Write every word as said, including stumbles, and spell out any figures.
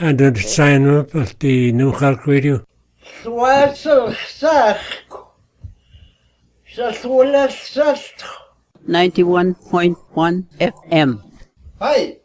And the sign up of the New Cork Radio. ninety-one point one F M. Hi.